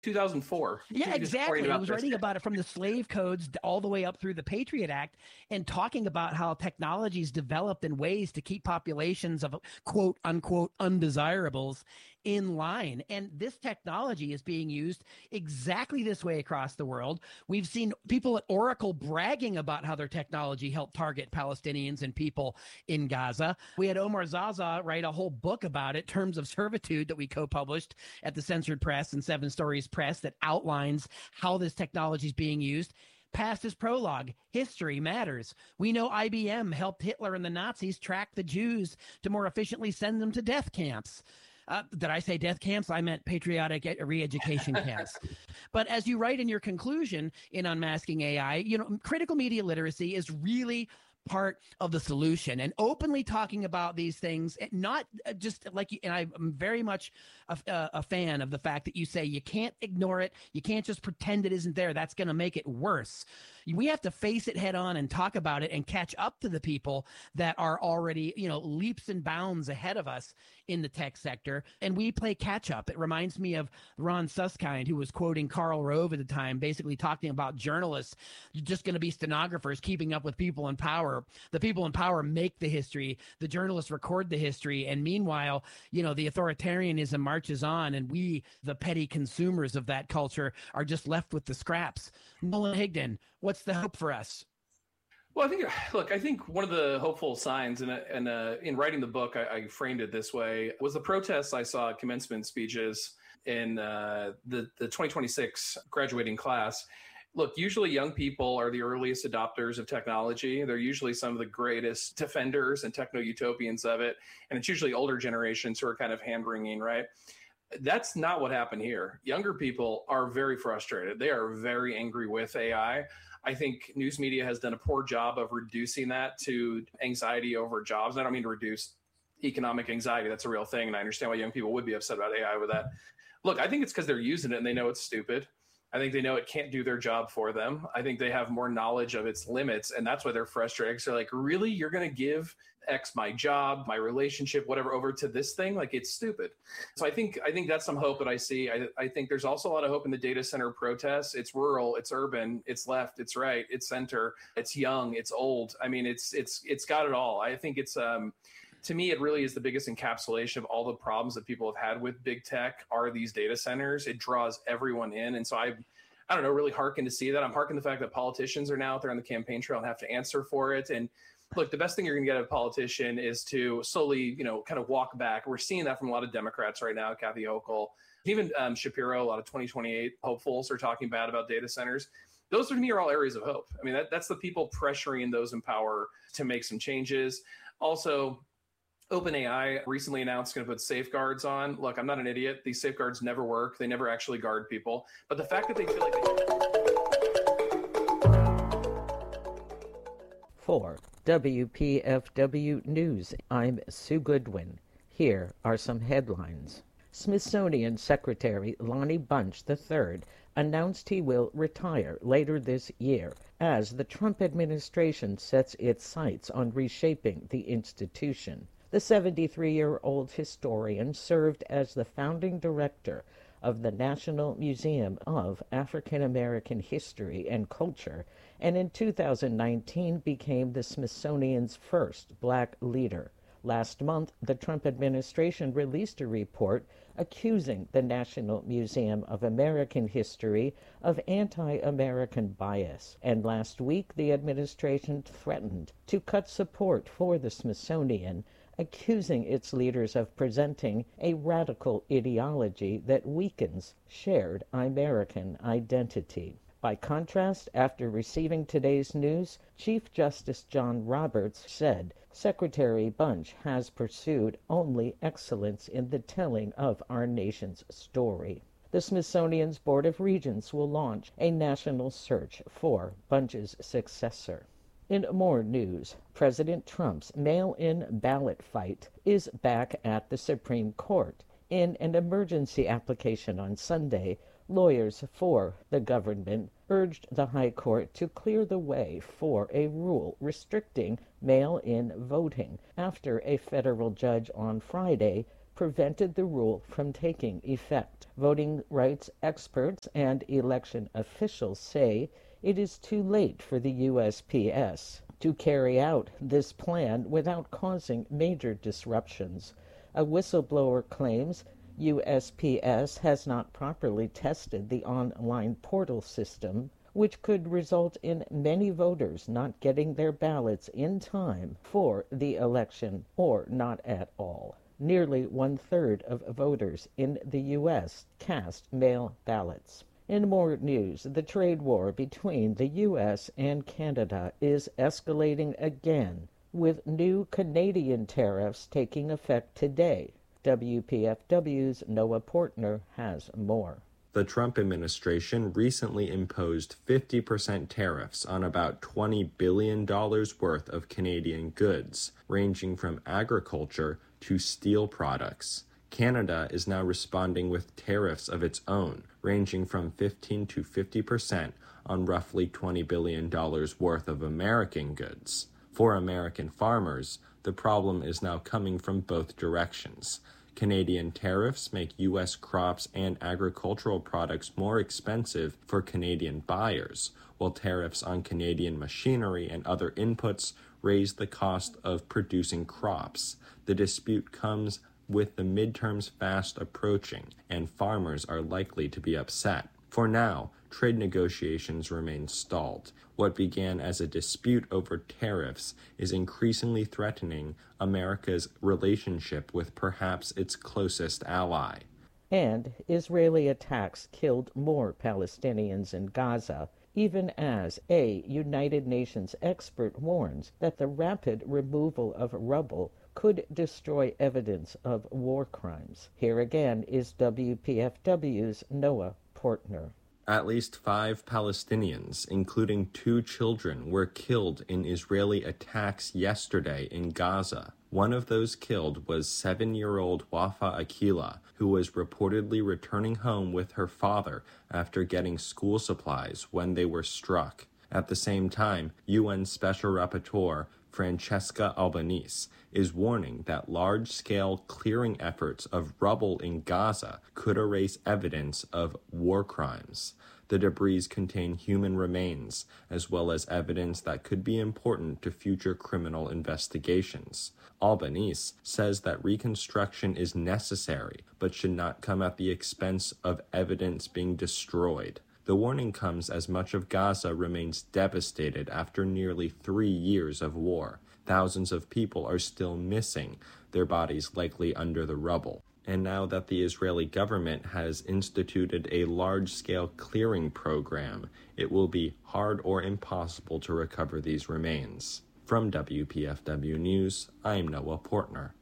2004. You Yeah, should be disappointed exactly. He about was this. writing about it from the slave codes all the way up through the Patriot Act and talking about how technology's developed in ways to keep populations of quote unquote undesirables in line. And this technology is being used exactly this way across the world. We've seen people at Oracle bragging about how their technology helped target Palestinians and people in Gaza. We had Omar Zaza write a whole book about it, Terms of Servitude, that we co-published at the Censored Press and Seven Stories Press, that outlines how this technology is being used. Past his prologue, history matters. We know IBM helped Hitler and the Nazis track the Jews to more efficiently send them to death camps. Did I say death camps? I meant patriotic re-education camps. But as you write in your conclusion in Unmasking AI, critical media literacy is really part of the solution, and openly talking about these things, not just like you. And I'm very much a fan of the fact that you say you can't ignore it. You can't just pretend it isn't there. That's going to make it worse. We have to face it head on and talk about it and catch up to the people that are already, leaps and bounds ahead of us in the tech sector. And we play catch up. It reminds me of Ron Suskind, who was quoting Karl Rove at the time, basically talking about journalists just going to be stenographers keeping up with people in power. The people in power make the history. The journalists record the history. And meanwhile, the authoritarianism marches on, and we, the petty consumers of that culture, are just left with the scraps. Nolan Higdon, what's the hope for us? Well, I think one of the hopeful signs, and in writing the book, I framed it this way, was the protests I saw at commencement speeches in the 2026 graduating class. Look, usually young people are the earliest adopters of technology. They're usually some of the greatest defenders and techno-utopians of it. And it's usually older generations who are kind of hand-wringing, right? That's not what happened here. Younger people are very frustrated. They are very angry with AI. I think news media has done a poor job of reducing that to anxiety over jobs. I don't mean to reduce economic anxiety. That's a real thing. And I understand why young people would be upset about AI with that. Look, I think it's because they're using it and they know it's stupid. I think they know it can't do their job for them. I think they have more knowledge of its limits, and that's why they're frustrated. So, like, really, you're going to give X, my job, my relationship, whatever, over to this thing? Like, it's stupid. So I think that's some hope that I see. I think there's also a lot of hope in the data center protests. It's rural, it's urban, it's left, it's right, it's center, it's young, it's old. I mean, it's got it all. I think it's to me, it really is the biggest encapsulation of all the problems that people have had with big tech are these data centers. It draws everyone in. And so I don't know, really hearken to see that. I'm hearkening the fact that politicians are now out there on the campaign trail and have to answer for it. And look, the best thing you're going to get out of a politician is to slowly, kind of walk back. We're seeing that from a lot of Democrats right now, Kathy Hochul, even Shapiro, a lot of 2028 hopefuls are talking bad about data centers. Those to me are all areas of hope. I mean, that's the people pressuring those in power to make some changes. Also, OpenAI recently announced going to put safeguards on. Look, I'm not an idiot. These safeguards never work. They never actually guard people. But the fact that they feel like For WPFW News, I'm Sue Goodwin. Here are some headlines. Smithsonian Secretary Lonnie Bunch III announced he will retire later this year as the Trump administration sets its sights on reshaping the institution. The 73-year-old historian served as the founding director of the National Museum of African American History and Culture, and in 2019 became the Smithsonian's first black leader. Last month, the Trump administration released a report accusing the National Museum of American History of anti-American bias. And last week, the administration threatened to cut support for the Smithsonian, accusing its leaders of presenting a radical ideology that weakens shared American identity. By contrast, after receiving today's news, Chief Justice John Roberts said Secretary Bunch has pursued only excellence in the telling of our nation's story. The Smithsonian's Board of Regents will launch a national search for Bunch's successor. In more news, President Trump's mail-in ballot fight is back at the Supreme Court. In an emergency application on Sunday, lawyers for the government urged the High Court to clear the way for a rule restricting mail-in voting after a federal judge on Friday prevented the rule from taking effect. Voting rights experts and election officials say it is too late for the USPS to carry out this plan without causing major disruptions. A whistleblower claims USPS has not properly tested the online portal system, which could result in many voters not getting their ballots in time for the election or not at all. Nearly 1/3 of voters in the U.S. cast mail ballots. In more news, the trade war between the U.S. and Canada is escalating again, with new Canadian tariffs taking effect today. WPFW's Noah Portner has more. The Trump administration recently imposed 50% tariffs on about $20 billion worth of Canadian goods, ranging from agriculture to steel products. Canada is now responding with tariffs of its own, ranging from 15 to 50% on roughly $20 billion worth of American goods. For American farmers, the problem is now coming from both directions. Canadian tariffs make U.S. crops and agricultural products more expensive for Canadian buyers, while tariffs on Canadian machinery and other inputs raise the cost of producing crops. The dispute comes with the midterms fast approaching, and farmers are likely to be upset. For now, trade negotiations remain stalled. What began as a dispute over tariffs is increasingly threatening America's relationship with perhaps its closest ally. And Israeli attacks killed more Palestinians in Gaza, even as a United Nations expert warns that the rapid removal of rubble could destroy evidence of war crimes. Here again is WPFW's Noah Portner. At least 5 Palestinians, including 2 children, were killed in Israeli attacks yesterday in Gaza. One of those killed was 7-year-old Wafa Akila, who was reportedly returning home with her father after getting school supplies when they were struck. At the same time, UN Special Rapporteur Francesca Albanese is warning that large-scale clearing efforts of rubble in Gaza could erase evidence of war crimes. The debris contain human remains, as well as evidence that could be important to future criminal investigations. Albanese says that reconstruction is necessary, but should not come at the expense of evidence being destroyed. The warning comes as much of Gaza remains devastated after nearly 3 years of war. Thousands of people are still missing, their bodies likely under the rubble. And now that the Israeli government has instituted a large-scale clearing program, it will be hard or impossible to recover these remains. From WPFW News, I'm Noah Portner.